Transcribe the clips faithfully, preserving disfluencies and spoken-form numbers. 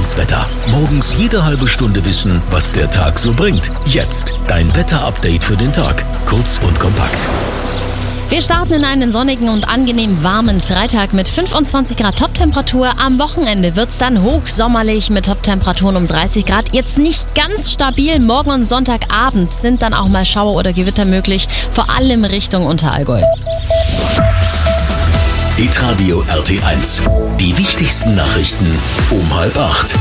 eins Wetter. Morgens jede halbe Stunde wissen, was der Tag so bringt. Jetzt dein Wetterupdate für den Tag. Kurz und kompakt. Wir starten in einen sonnigen und angenehm warmen Freitag mit fünfundzwanzig Grad Toptemperatur. Am Wochenende wird's dann hochsommerlich mit Toptemperaturen um dreißig Grad. Jetzt nicht ganz stabil. Morgen und Sonntagabend sind dann auch mal Schauer oder Gewitter möglich, vor allem Richtung Unterallgäu. Hitradio R T eins. Die wichtigsten Nachrichten um halb acht.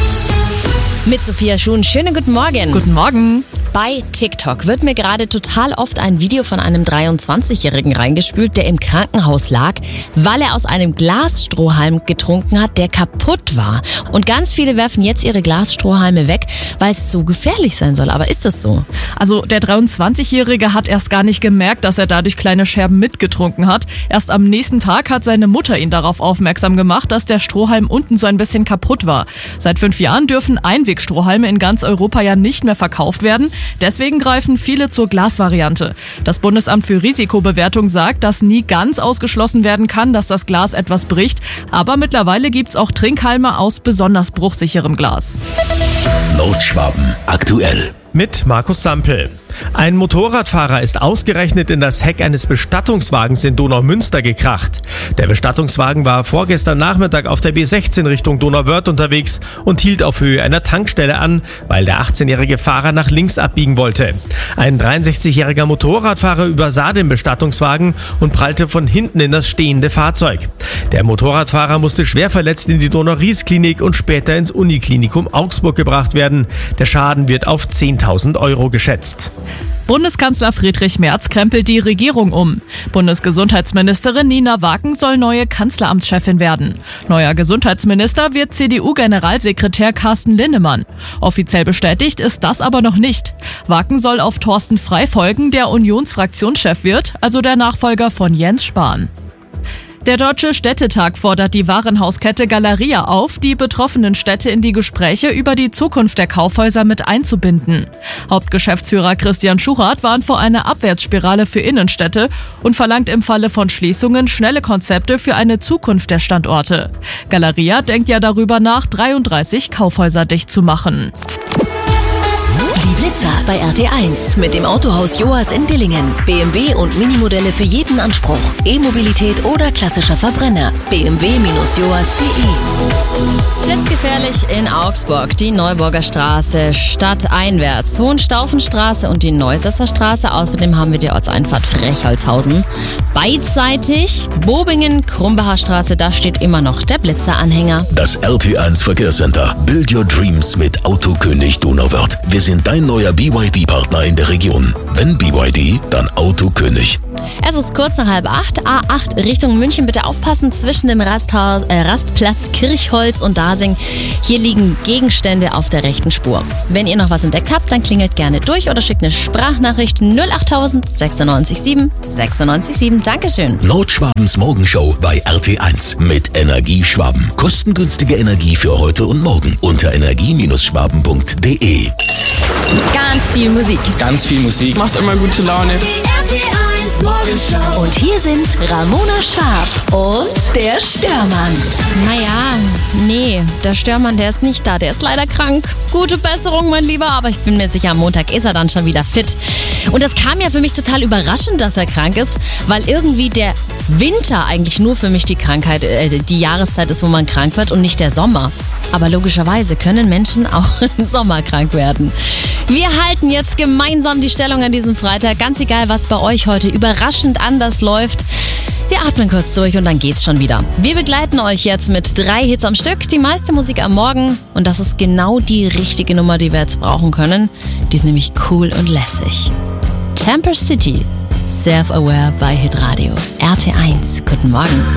Mit Sophia Schuhn. Schönen guten Morgen. Guten Morgen. Bei TikTok wird mir gerade total oft ein Video von einem dreiundzwanzigjährigen reingespült, der im Krankenhaus lag, weil er aus einem Glasstrohhalm getrunken hat, der kaputt war. Und ganz viele werfen jetzt ihre Glasstrohhalme weg, weil es so gefährlich sein soll. Aber ist das so? Also der dreiundzwanzigjährige hat erst gar nicht gemerkt, dass er dadurch kleine Scherben mitgetrunken hat. Erst am nächsten Tag hat seine Mutter ihn darauf aufmerksam gemacht, dass der Strohhalm unten so ein bisschen kaputt war. Seit fünf Jahren dürfen Einwegstrohhalme in ganz Europa ja nicht mehr verkauft werden. Deswegen greifen viele zur Glasvariante. Das Bundesamt für Risikobewertung sagt, dass nie ganz ausgeschlossen werden kann, dass das Glas etwas bricht. Aber mittlerweile gibt's auch Trinkhalme aus besonders bruchsicherem Glas. Nordschwaben aktuell. Mit Markus Sampel. Ein Motorradfahrer ist ausgerechnet in das Heck eines Bestattungswagens in Donaumünster gekracht. Der Bestattungswagen war vorgestern Nachmittag auf der B sechzehn Richtung Donauwörth unterwegs und hielt auf Höhe einer Tankstelle an, weil der achtzehnjährige Fahrer nach links abbiegen wollte. Ein dreiundsechzigjähriger Motorradfahrer übersah den Bestattungswagen und prallte von hinten in das stehende Fahrzeug. Der Motorradfahrer musste schwer verletzt in die Donau-Ries-Klinik und später ins Uniklinikum Augsburg gebracht werden. Der Schaden wird auf zehntausend Euro geschätzt. Bundeskanzler Friedrich Merz krempelt die Regierung um. Bundesgesundheitsministerin Nina Waken soll neue Kanzleramtschefin werden. Neuer Gesundheitsminister wird C D U-Generalsekretär Carsten Linnemann. Offiziell bestätigt ist das aber noch nicht. Waken soll auf Thorsten Frey folgen, der Unionsfraktionschef wird, also der Nachfolger von Jens Spahn. Der Deutsche Städtetag fordert die Warenhauskette Galeria auf, die betroffenen Städte in die Gespräche über die Zukunft der Kaufhäuser mit einzubinden. Hauptgeschäftsführer Christian Schuchart warnt vor einer Abwärtsspirale für Innenstädte und verlangt im Falle von Schließungen schnelle Konzepte für eine Zukunft der Standorte. Galeria denkt ja darüber nach, dreiunddreißig Kaufhäuser dicht zu machen. Die Blitzer bei R T eins mit dem Autohaus Joas in Dillingen. B M W und Minimodelle für jeden Anspruch. E-Mobilität oder klassischer Verbrenner. b m w Bindestrich joas punkt de. Blitzgefährlich in Augsburg. Die Neuburger Straße stadteinwärts. Hohenstaufenstraße und die Neusesser Straße. Außerdem haben wir die Ortseinfahrt Frechholzhausen. Beidseitig Bobingen, Krumbacher Straße. Da steht immer noch der Blitzeranhänger. Das R T eins Verkehrscenter. Build your dreams mit Autokönig Donauwörth. Wir sind dein neuer B Y D-Partner in der Region. Wenn B Y D, dann Autokönig. Es ist kurz nach halb acht. A acht Richtung München. Bitte aufpassen zwischen dem Rasthaus, äh, Rastplatz Kirchholz und Dasing. Hier liegen Gegenstände auf der rechten Spur. Wenn ihr noch was entdeckt habt, dann klingelt gerne durch oder schickt eine Sprachnachricht null achttausend sechsundneunzig sieben sechsundneunzig sieben. Dankeschön. Nordschwabens Morgenshow bei R T eins mit Energieschwaben. Kostengünstige Energie für heute und morgen unter energie Bindestrich schwaben punkt de. Ganz viel Musik. Ganz viel Musik. Macht immer gute Laune. R T eins Morgenshow. Und hier sind Ramona Schwab und der Störmann. Naja, nee, der Störmann, der ist nicht da. Der ist leider krank. Gute Besserung, mein Lieber. Aber ich bin mir sicher, am Montag ist er dann schon wieder fit. Und das kam ja für mich total überraschend, dass er krank ist, weil irgendwie der Winter eigentlich nur für mich die Krankheit, äh, die Jahreszeit ist, wo man krank wird und nicht der Sommer. Aber logischerweise können Menschen auch im Sommer krank werden. Wir halten jetzt gemeinsam die Stellung an diesem Freitag. Ganz egal, was bei euch heute überraschend anders läuft. Wir atmen kurz durch und dann geht's schon wieder. Wir begleiten euch jetzt mit drei Hits am Stück. Die meiste Musik am Morgen. Und das ist genau die richtige Nummer, die wir jetzt brauchen können. Die ist nämlich cool und lässig. Temper City. Self-Aware bei Hitradio. R T eins. Guten Morgen.